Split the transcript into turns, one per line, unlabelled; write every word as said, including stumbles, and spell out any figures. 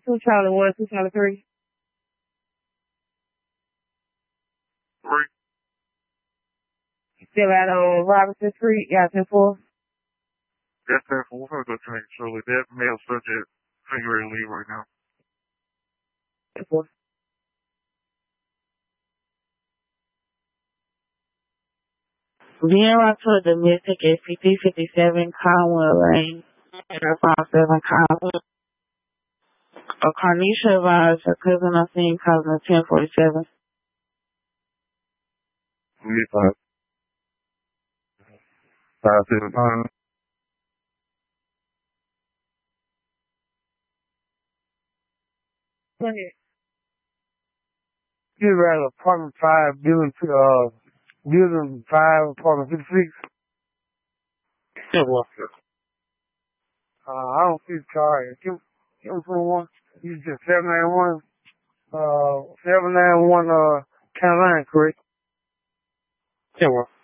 two Charlie one, two Charlie three.
Three.
Still out on Robinson Street, got ten four.
That's ten four. We're going to go to make sure that male subject figure and leave right now.
ten four.
Being right to the domestic at fifty fifty-seven Conwell Lane, five seven Conwell. A Carnisha advised her cousin on scene causing a ten forty-seven.
We five. Five seven pounds.
Go ahead.
You're at apartment five, building uh building five, apartment fifty six.
Yeah, well,
Uh I don't see the car. Give give him twenty-one. You just seven nine one uh seven nine one uh Carolina, correct?
yeah, well.